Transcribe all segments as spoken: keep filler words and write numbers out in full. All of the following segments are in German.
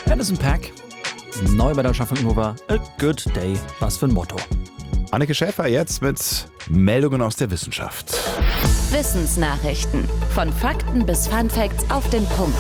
Anderson .Paak, neu bei der Schaffung Nova, A Good Day, was für ein Motto. Anneke Schäfer jetzt mit Meldungen aus der Wissenschaft. Wissensnachrichten. Von Fakten bis Funfacts auf den Punkt.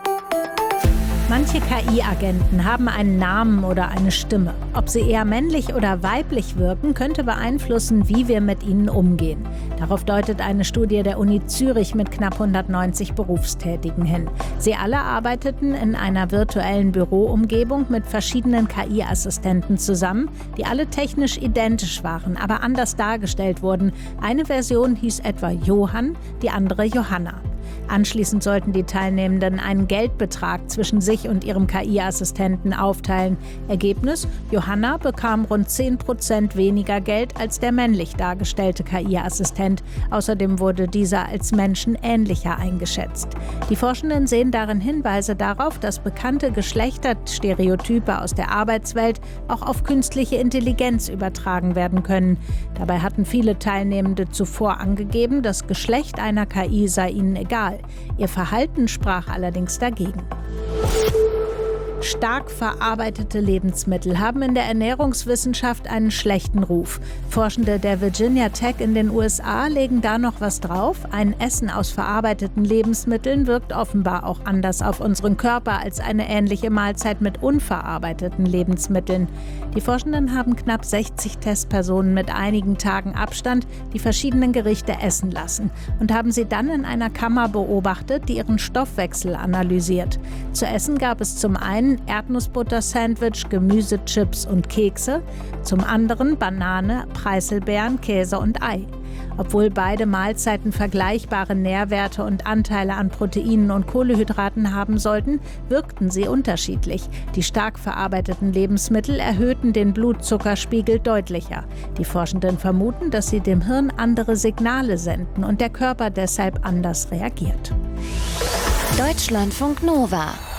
Manche K I-Agenten haben einen Namen oder eine Stimme. Ob sie eher männlich oder weiblich wirken, könnte beeinflussen, wie wir mit ihnen umgehen. Darauf deutet eine Studie der Uni Zürich mit knapp hundertneunzig Berufstätigen hin. Sie alle arbeiteten in einer virtuellen Büroumgebung mit verschiedenen K I-Assistenten zusammen, die alle technisch identisch waren, aber anders dargestellt wurden. Eine Version hieß etwa Johann, die andere Johanna. Anschließend sollten die Teilnehmenden einen Geldbetrag zwischen sich und ihrem K I-Assistenten aufteilen. Ergebnis: Johanna bekam rund zehn Prozent weniger Geld als der männlich dargestellte K I-Assistent. Außerdem wurde dieser als menschenähnlicher eingeschätzt. Die Forschenden sehen darin Hinweise darauf, dass bekannte Geschlechterstereotype aus der Arbeitswelt auch auf künstliche Intelligenz übertragen werden können. Dabei hatten viele Teilnehmende zuvor angegeben, das Geschlecht einer K I sei ihnen egal. Ihr Verhalten sprach allerdings dagegen. Stark verarbeitete Lebensmittel haben in der Ernährungswissenschaft einen schlechten Ruf. Forschende der Virginia Tech in den U S A legen da noch was drauf. Ein Essen aus verarbeiteten Lebensmitteln wirkt offenbar auch anders auf unseren Körper als eine ähnliche Mahlzeit mit unverarbeiteten Lebensmitteln. Die Forschenden haben knapp sechzig Testpersonen mit einigen Tagen Abstand die verschiedenen Gerichte essen lassen und haben sie dann in einer Kammer beobachtet, die ihren Stoffwechsel analysiert. Zu essen gab es zum einen Erdnussbutter-Sandwich, Gemüsechips und Kekse, zum anderen Banane, Preiselbeeren, Käse und Ei. Obwohl beide Mahlzeiten vergleichbare Nährwerte und Anteile an Proteinen und Kohlenhydraten haben sollten, wirkten sie unterschiedlich. Die stark verarbeiteten Lebensmittel erhöhten den Blutzuckerspiegel deutlicher. Die Forschenden vermuten, dass sie dem Hirn andere Signale senden und der Körper deshalb anders reagiert. Deutschlandfunk Nova